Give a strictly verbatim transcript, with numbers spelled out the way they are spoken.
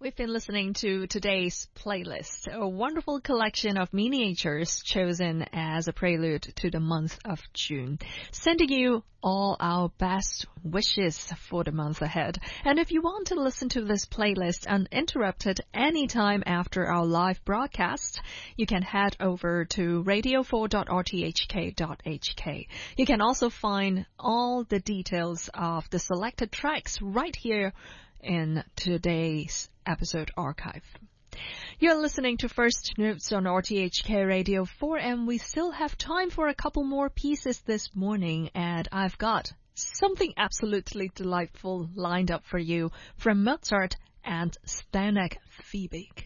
We've been listening to today's playlist, a wonderful collection of miniatures chosen as a prelude to the month of June. Sending you all our best wishes for the month ahead. And if you want to listen to this playlist uninterrupted anytime after our live broadcast, you can head over to radio four dot r t h k dot h k. You can also find all the details of the selected tracks right here in today's episode archive. You're listening to First Notes on R T H K Radio four, and we still have time for a couple more pieces this morning, and I've got something absolutely delightful lined up for you from Mozart and Zdenek Fibik.